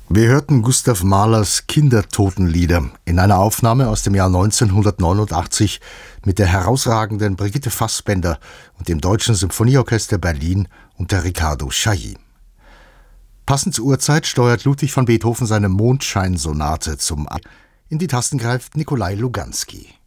Wir hörten Gustav Mahlers Kindertotenlieder in einer Aufnahme aus dem Jahr 1989 mit der herausragenden Brigitte Fassbaender und dem Deutschen Symphonieorchester Berlin unter Riccardo Chailly. Passend zur Uhrzeit steuert Ludwig van Beethoven seine Mondscheinsonate zum A. In die Tasten greift Nikolai Luganski.